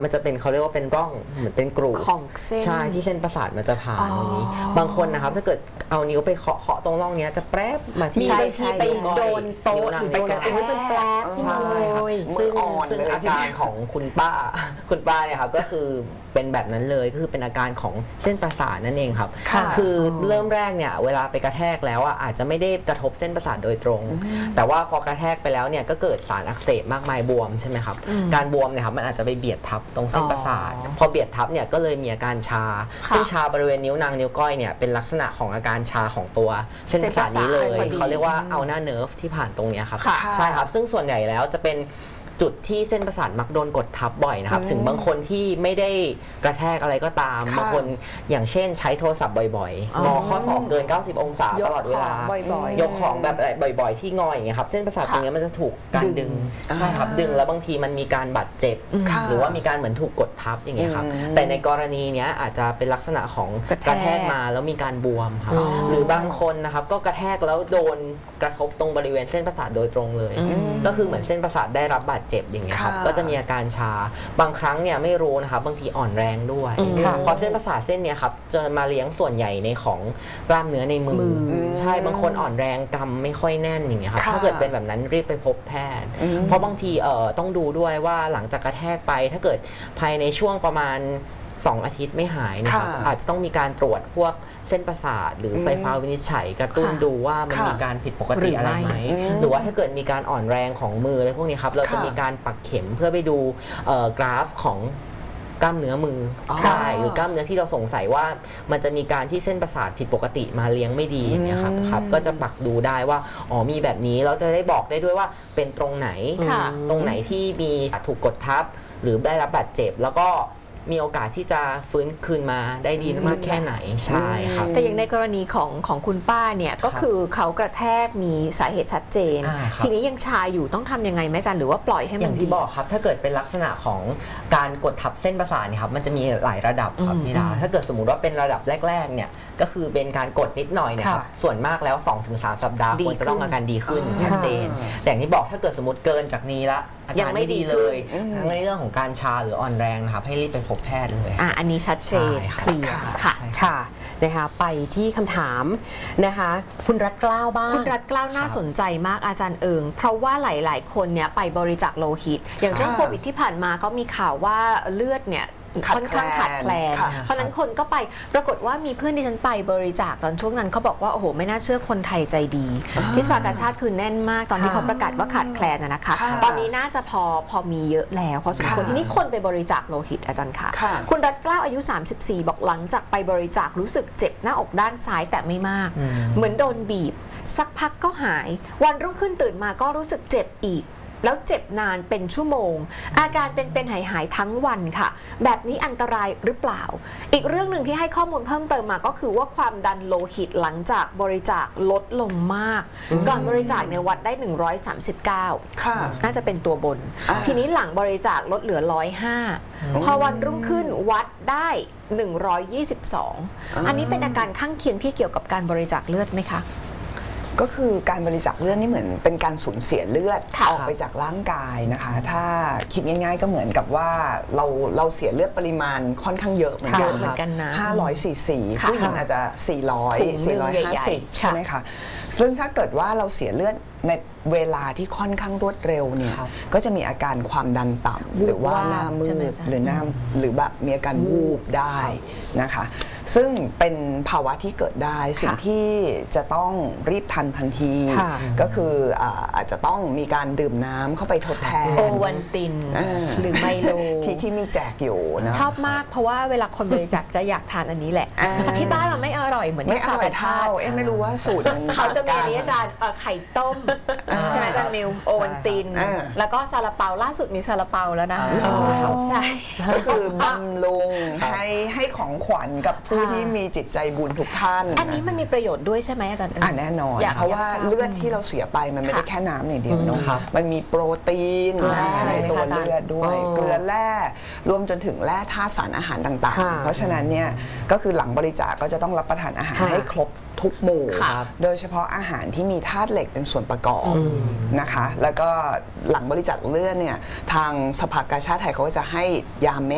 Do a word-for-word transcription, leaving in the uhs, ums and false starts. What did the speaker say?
มันจะเป็นเขาเรียกว่าเป็นร่องเหมือนเป็นกรูของเส้นใช่ที่เส้นประสาทมันจะผ่านตรงนี้บางคนนะครับถ้าเกิดเอานิ้วไปเคาะเคาะตรงร่องนี้จะแปรบมาที่ที่ไปโดนโต๊ะหรือโดนอะไรเป็นแปรบใช่ซึ่งซึ่งอาการของคุณป้าคุณป้าเนี่ยครับก็คือเป็นแบบนั้นเลยก็คือเป็นอาการของเส้นประสาทนั่นเองครับคือเริ่มแรกเนี่ยเวลาไปกระแทกแล้วอ่ะอาจจะไม่ได้กระทบเส้นประสาทโดยตรงแต่ว่าพอกระแทกไปแล้วเนี่ยก็เกิดสารอักเสบมากมายบวมใช่ไหมครับการบวมเนี่ยครับมันอาจจะไปเบียดทับตรงเส้นประสาทพอเบียดทับเนี่ยก็เลยมีอาการชาซึ่งชาบริเวณนิ้วนางนิ้วก้อยเนี่ยเป็นลักษณะของอาการชาของตัวเส้นประสาทนี้เลยเขาเรียกว่าอัลนาเนิร์ฟที่ผ่านตรงนี้ครับใช่ครับซึ่งส่วนใหญ่แล้วจะเป็นจุดที่เส้นประสาทมักโดนกดทับบ่อยนะครับถึงบางคนที่ไม่ได้กระแทกอะไรก็ตามบางคนอย่างเช่นใช้โทรศัพท์บ่อยๆงอข้อศอกเกินเก้าสิบองศาตลอดเวลายกของแบบบ่อยๆที่งออย่างเงี้ยครับเส้นประสาทตรงนี้มันจะถูกการดึงใช่ครับดึงแล้วบางทีมันมีการบาดเจ็บหรือว่ามีการเหมือนถูกกดทับอย่างเงี้ยครับแต่ในกรณีนี้อาจจะเป็นลักษณะของกระแทกมาแล้วมีการบวมครับหรือบางคนนะครับก็กระแทกแล้วโดนกระทบตรงบริเวณเส้นประสาทโดยตรงเลยก็คือเหมือนเส้นประสาทได้รับบาดเจ็บอย่างเงี้ยครับก็จะมีอาการชาบางครั้งเนี่ยไม่รู้นะครับบางทีอ่อนแรงด้วยเพราะเส้นประสาทเส้นเนี้ยครับจะมาเลี้ยงส่วนใหญ่ในของกล้ามเนื้อในมือใช่บางคนอ่อนแรงกำไม่ค่อยแน่นอย่างเงี้ยครับถ้าเกิดเป็นแบบนั้นรีบไปพบแพทย์เพราะบางทีเอ่อต้องดูด้วยว่าหลังจากกระแทกไปถ้าเกิดภายในช่วงประมาณสองอาทิตย์ไม่หายนะครับอาจจะต้องมีการตรวจพวกเส้นประสาทหรือไฟฟ้าวินิจฉัยกระตุ้นดูว่ามันมีการผิดปกติอะไรไหมหรือว่าถ้าเกิดมีการอ่อนแรงของมืออะไรพวกนี้ครับเราจะมีการปักเข็มเพื่อไปดูกราฟของกล้ามเนื้อมือได้หรือกล้ามเนื้อที่เราสงสัยว่ามันจะมีการที่เส้นประสาทผิดปกติมาเลี้ยงไม่ดีอย่างเงี้ยครับครับก็จะปักดูได้ว่าอ๋อมีแบบนี้เราจะได้บอกได้ด้วยว่าเป็นตรงไหนตรงไหนที่มีถูกกดทับหรือได้รับบาดเจ็บแล้วก็มีโอกาสที่จะฟื้นคืนมาได้ดีมากแค่ไหนใช่ครับแต่อย่างในกรณีของของคุณป้าเนี่ยก็คือเขากระแทกมีสาเหตุชัดเจนทีนี้ยังชาอยู่ต้องทำยังไงแม่จันหรือว่าปล่อยให้มันอย่างที่บอกครับถ้าเกิดเป็นลักษณะของการกดทับเส้นประสาทเนี่ยครับมันจะมีหลายระดับครับพี่ดาถ้าเกิดสมมุติว่าเป็นระดับแรกๆเนี่ยก็คือเป็นการกดนิดหน่อยเนี่ยครับส่วนมากแล้ว สองถึงสาม สัปดาห์ควรจะต้องอาการดีขึ้นชัดเจนแต่อย่างที่บอกถ้าเกิดสมมติเกินจากนี้ละอาการไม่ดีเลยทั้งในเรื่องของการชาหรืออ่อนแรงนะครับให้รีบไปพบแพทย์เลยอ่ะอันนี้ชัดเจนเคลียร์ค่ะค่ะนะคะไปที่คำถามนะคะคุณรัตเกล้าบ้างคุณรัตเกล้าน่าสนใจมากอาจารย์เอิงเพราะว่าหลายๆคนเนี่ยไปบริจาคโลหิตอย่างช่วงโควิดที่ผ่านมาก็มีข่าวว่าเลือดเนี่ยค่อนข้างขาดแคลนเพราะนั้นคนก็ไปปรากฏว่ามีเพื่อนที่ฉันไปบริจาคตอนช่วงนั้นเขาบอกว่าโอ้โหไม่น่าเชื่อคนไทยใจดีที่สภากาชาติคือแน่นมากตอนที่เขาประกาศว่าขาดแคลนนะคะตอนนี้น่าจะพอพอมีเยอะแล้วพอสมควรที่นี่คนไปบริจาคโลหิตอาจารย์ค่ะคุณรัตเกล้าอายุสามสิบสี่บอกหลังจากไปบริจาครู้สึกเจ็บหน้าอกด้านซ้ายแต่ไม่มากเหมือนโดนบีบสักพักก็หายวันรุ่งขึ้นตื่นมาก็รู้สึกเจ็บอีกแล้วเจ็บนานเป็นชั่วโมงอาการเป็นเป็นหายหายทั้งวันค่ะแบบนี้อันตรายหรือเปล่าอีกเรื่องหนึ่งที่ให้ข้อมูลเพิ่มเติมมาก็คือว่าความดันโลหิตหลังจากบริจาคลดลงมากก่อนบริจาคเนี่ยวัดได้หนึ่งร้อยสามสิบเก้าค่ะน่าจะเป็นตัวบนทีนี้หลังบริจาคลดเหลือหนึ่งร้อยห้าพอวันรุ่งขึ้นวัดได้หนึ่งร้อยยี่สิบสองอันนี้เป็นอาการข้างเคียงที่เกี่ยวกับการบริจาคเลือดไหมคะก็คือการบริจาคเลือดนี่เหมือนเป็นการสูญเสียเลือดออกไปจากร่างกายนะคะถ้าคิดง่ายๆก็เหมือนกับว่าเราเราเสียเลือดปริมาณค่อนข้างเยอะเหมือนกันนะห้าร้อยซีซีผู้หญิงอาจจะสี่ร้อย สี่ร้อยห้าสิบใช่ไหมคะซึ่งถ้าเกิดว่าเราเสียเลือดในเวลาที่ค่อนข้างรวดเร็วเนี่ยก็จะมีอาการความดันต่ำหรือว่าหน้ามืดหรือหน้าหรือแบบมีอาการวูบได้นะคะซึ่งเป็นภาวะที่เกิดได้สิ่งที่จะต้องรีบทันทันทีก็คืออาจจะต้องมีการดื่มน้ำเข้าไปทดแทนโอวัลตินหรือไมโลที่ที่มีแจกอยู่นะชอบมากเพราะว่าเวลาคนบริจาคจะอยากทานอันนี้แหละที่บ้านมันไม่อร่อยเหมือนที่สาขาชาติเอ๊ะไม่รู้ว่าสูตรมันเขาจะมีอันนี้อาจารย์ไข่ต้มใช่ไหมอาจารย์มิวโอวัลตินแล้วก็ซาลาเปาล่าสุดมีซาลาเปาแล้วนะใช่ก็คือบำรุงให้ให้ของขวัญกับผู้ที่มีจิตใจบุญทุกท่านอันนี้มันมีประโยชน์ด้วยใช่ไหมอาจารย์อ่าแน่นอนเพราะว่าเลือดที่เราเสียไปมันไม่ได้แค่น้ำอย่างเดียวเนาะมันมีโปรตีนในตัวเลือดด้วยเกลือแร่รวมจนถึงแร่ธาตุสารอาหารต่างๆเพราะฉะนั้นเนี่ยก็คือหลังบริจาคก็จะต้องรับประทานอาหารให้ครบทุกหมู่โดยเฉพาะอาหารที่มีธาตุเหล็กเป็นส่วนประกอบนะคะแล้วก็หลังบริจาคเลือดเนี่ยทางสภากาชาดไทยเขาก็จะให้ยาเม็ด